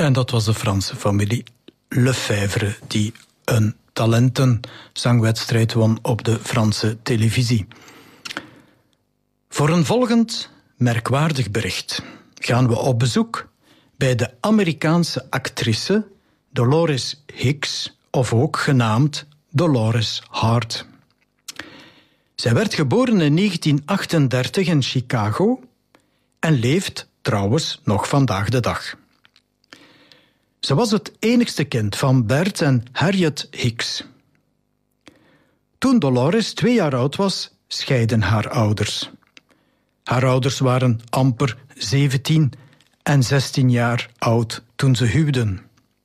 En dat was de Franse familie Lefèvre, die een talentenzangwedstrijd won op de Franse televisie. Voor een volgend merkwaardig bericht gaan we op bezoek bij de Amerikaanse actrice Dolores Hicks, of ook genaamd Dolores Hart. Zij werd geboren in 1938 in Chicago en leeft trouwens nog vandaag de dag. Ze was het enigste kind van Bert en Harriet Hicks. Toen Dolores 2 jaar oud was, scheidden haar ouders. Haar ouders waren amper 17 en 16 jaar oud toen ze huwden.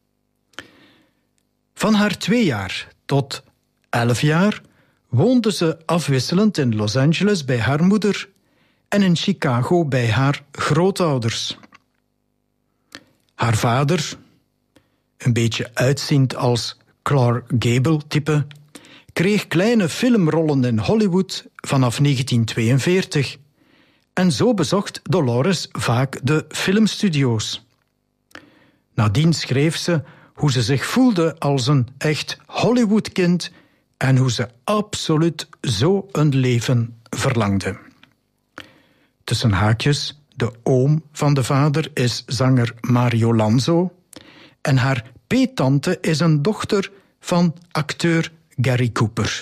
Van haar 2 jaar tot 11 jaar woonde ze afwisselend in Los Angeles bij haar moeder en in Chicago bij haar grootouders. Haar vader, een beetje uitziend als Clark Gable-type, kreeg kleine filmrollen in Hollywood vanaf 1942 en zo bezocht Dolores vaak de filmstudio's. Nadien schreef ze hoe ze zich voelde als een echt Hollywoodkind en hoe ze absoluut zo een leven verlangde. Tussen haakjes, de oom van de vader is zanger Mario Lanzo en haar peettante is een dochter van acteur Gary Cooper.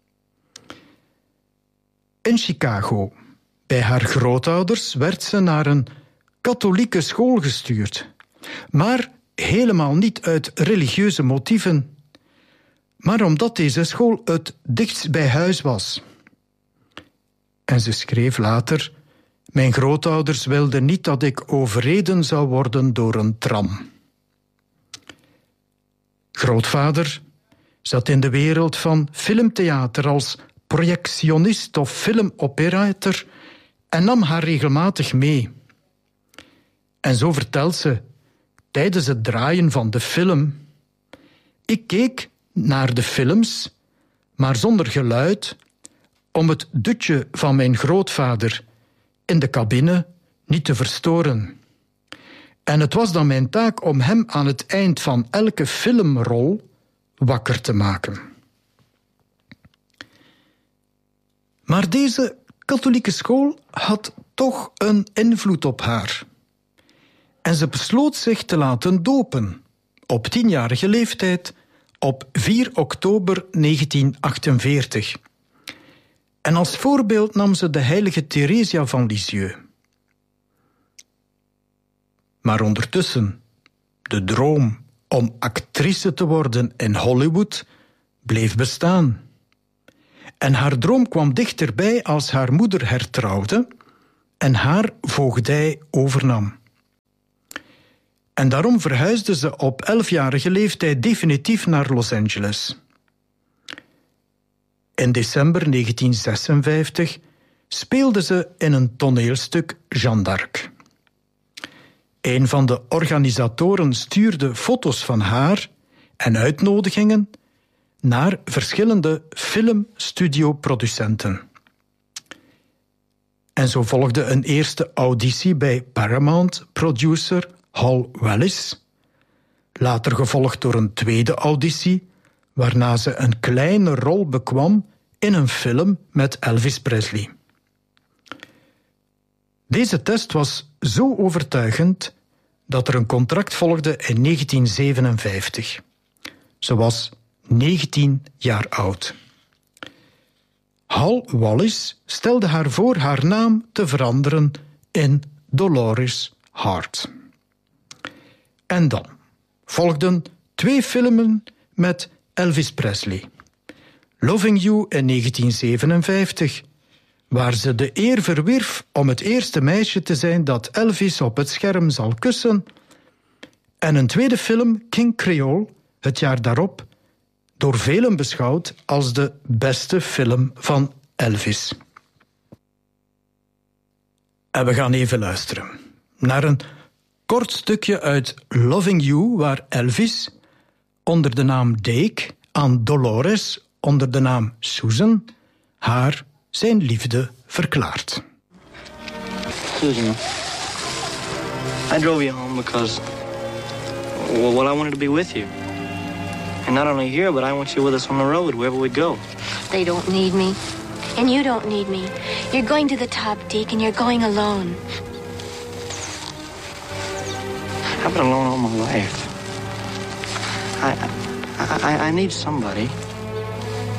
In Chicago, bij haar grootouders, werd ze naar een katholieke school gestuurd, maar helemaal niet uit religieuze motieven, maar omdat deze school het dichtst bij huis was. En ze schreef later: mijn grootouders wilden niet dat ik overreden zou worden door een tram. Grootvader zat in de wereld van filmtheater als projectionist of filmoperator en nam haar regelmatig mee. En zo vertelt ze tijdens het draaien van de film: ik keek naar de films, maar zonder geluid, om het dutje van mijn grootvader in de cabine niet te verstoren. En het was dan mijn taak om hem aan het eind van elke filmrol wakker te maken. Maar deze katholieke school had toch een invloed op haar. En ze besloot zich te laten dopen, op 10-jarige leeftijd, op 4 oktober 1948. En als voorbeeld nam ze de heilige Theresia van Lisieux. Maar ondertussen, de droom om actrice te worden in Hollywood bleef bestaan. En haar droom kwam dichterbij als haar moeder hertrouwde en haar voogdij overnam. En daarom verhuisde ze op 11-jarige leeftijd definitief naar Los Angeles. In december 1956 speelde ze in een toneelstuk Jeanne d'Arc. Een van de organisatoren stuurde foto's van haar en uitnodigingen naar verschillende filmstudioproducenten. En zo volgde een eerste auditie bij Paramount-producer Hal Wallis, later gevolgd door een tweede auditie, waarna ze een kleine rol bekwam in een film met Elvis Presley. Deze test was zo overtuigend dat er een contract volgde in 1957. Ze was 19 jaar oud. Hal Wallis stelde haar voor haar naam te veranderen in Dolores Hart. En dan volgden 2 filmen met Elvis Presley. Loving You in 1957, waar ze de eer verwierf om het eerste meisje te zijn dat Elvis op het scherm zal kussen, en een tweede film, King Creole, het jaar daarop, door velen beschouwd als de beste film van Elvis. En we gaan even luisteren naar een kort stukje uit Loving You, waar Elvis onder de naam Dake aan Dolores onder de naam Susan haar zijn liefde verklaart. Susan, I drove you home because Well, I wanted to be with you. And not only here, but I want you with us on the road, wherever we go. They don't need me. And you don't need me. You're going to the top, Deke, and you're going alone. I've been alone all my life. I need somebody.